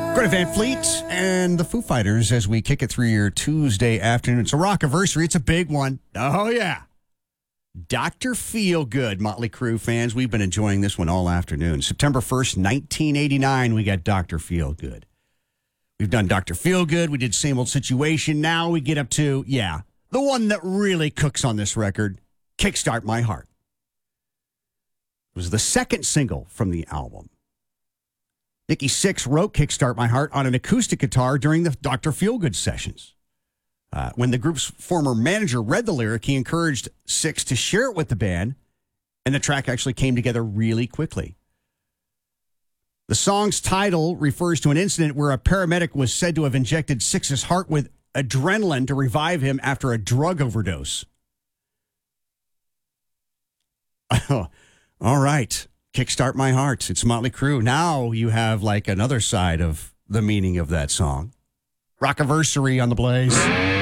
Greta Van Fleet and the Foo Fighters as we kick it through your Tuesday afternoon. It's a rock-iversary. It's a big one. Oh, yeah. Dr. Feelgood, Motley Crue fans. We've been enjoying this one all afternoon. September 1st, 1989, we got Dr. Feelgood. We've done Dr. Feelgood. We did Same Old Situation. Now we get up to, the one that really cooks on this record, Kickstart My Heart. It was the second single from the album. Nikki Sixx wrote Kickstart My Heart on an acoustic guitar during the Dr. Feelgood sessions. When the group's former manager read the lyric, he encouraged Sixx to share it with the band, and the track actually came together really quickly. The song's title refers to an incident where a paramedic was said to have injected Sixx's heart with adrenaline to revive him after a drug overdose. All right. Kickstart My Heart. It's Motley Crue. Now you have like another side of the meaning of that song. Rockiversary on the Blaze.